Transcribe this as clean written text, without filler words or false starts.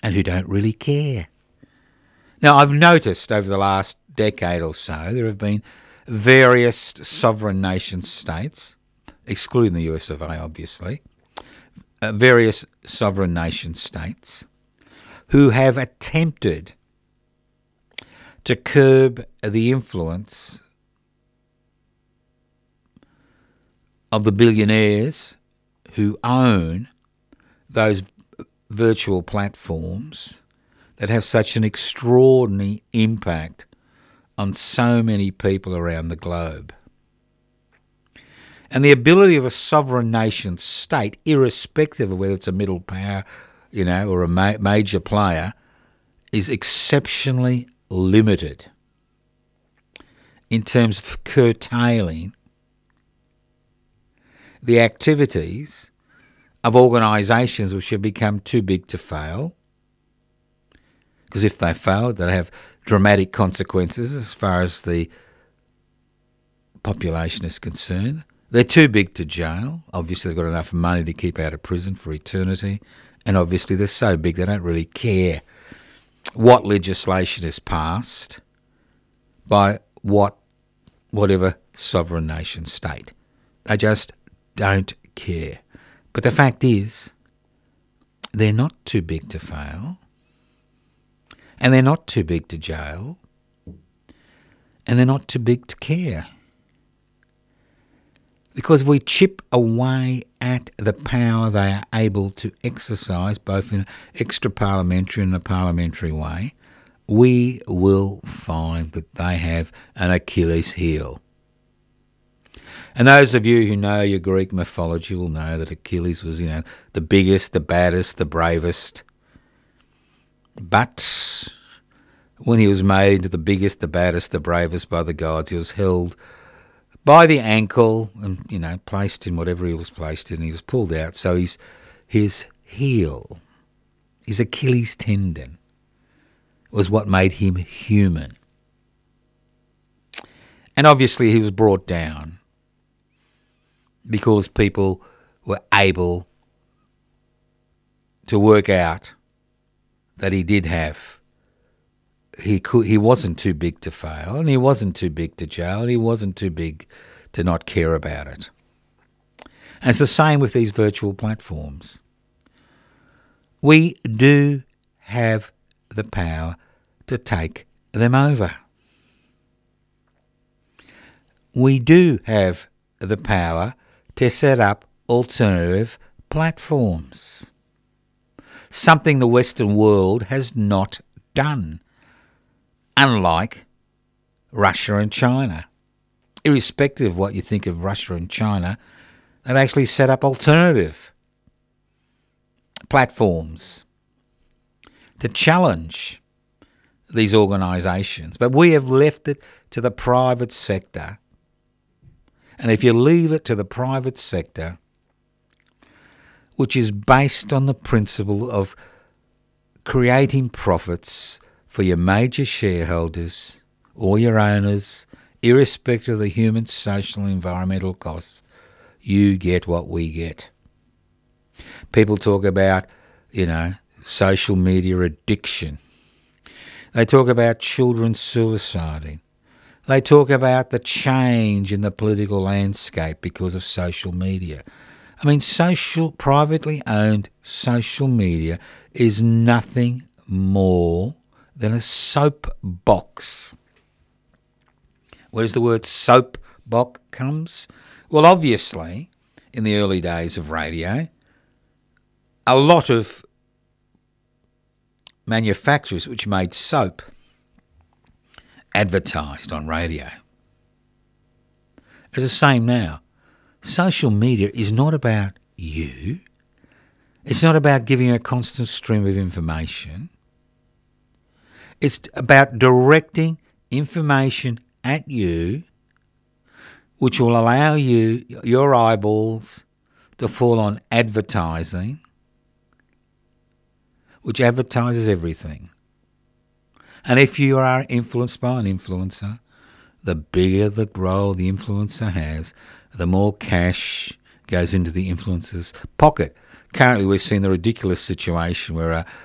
and who don't really care. Now, I've noticed over the last decade or so there have been various sovereign nation states, excluding the US of A, obviously, various sovereign nation states who have attempted to curb the influence of the billionaires who own those virtual platforms that have such an extraordinary impact on so many people around the globe. And the ability of a sovereign nation state, irrespective of whether it's a middle power, or a major player, is exceptionally limited in terms of curtailing the activities of organisations which have become too big to fail, because if they fail, they'll have dramatic consequences as far as the population is concerned. They're too big to jail. Obviously, they've got enough money to keep out of prison for eternity. And obviously, they're so big they don't really care what legislation is passed by whatever sovereign nation state. They just don't care. But the fact is, they're not too big to fail, and they're not too big to jail, and they're not too big to care. Because if we chip away at the power they are able to exercise, both in an extra-parliamentary and a parliamentary way, we will find that they have an Achilles heel. And those of you who know your Greek mythology will know that Achilles was, the biggest, the baddest, the bravest. But when he was made into the biggest, the baddest, the bravest by the gods, he was held by the ankle and, placed in whatever he was placed in. He was pulled out. So his heel, his Achilles tendon, was what made him human. And obviously he was brought down because people were able to work out that he did have, he wasn't too big to fail, and he wasn't too big to jail, and he wasn't too big to not care about it. And it's the same with these virtual platforms. We do have the power to take them over. We do have the power to set up alternative platforms, something the Western world has not done, unlike Russia and China. Irrespective of what you think of Russia and China, they've actually set up alternative platforms to challenge these organisations. But we have left it to the private sector. And if you leave it to the private sector, which is based on the principle of creating profits for your major shareholders or your owners, irrespective of the human, social and environmental costs, you get what we get. People talk about, social media addiction. They talk about children suiciding. They talk about the change in the political landscape because of social media. I mean, privately owned social media is nothing more than a soapbox. Where does the word soapbox comes? Well, obviously, in the early days of radio, a lot of manufacturers which made soap advertised on radio. It's the same now. Social media is not about you. It's not about giving a constant stream of information. It's about directing information at you which will allow your eyeballs to fall on advertising, which advertises everything. And if you are influenced by an influencer, the bigger the role the influencer has, the more cash goes into the influencer's pocket. Currently, we've seen the ridiculous situation where